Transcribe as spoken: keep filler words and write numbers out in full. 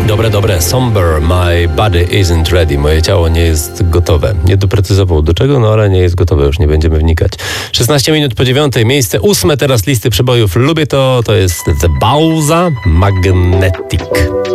Dobre, dobre. Somber, my body isn't ready. Moje ciało nie jest gotowe. Nie doprecyzował do czego, no ale nie jest gotowe. Już nie będziemy wnikać. szesnaście minut po dziewiątej. Miejsce ósme teraz listy przebojów. Lubię to. To jest The Bauza Magnetic.